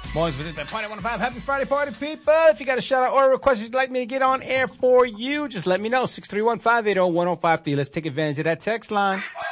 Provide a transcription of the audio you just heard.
Mornings with this Party 105. Happy Friday party, people. If you got a shout out or a request you'd like me to get on air for you, just let me know. 631-580-1053. Let's take advantage of that text line.